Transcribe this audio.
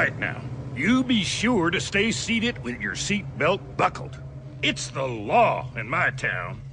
right now. You be sure to stay seated with your seatbelt buckled. It's the law in my town.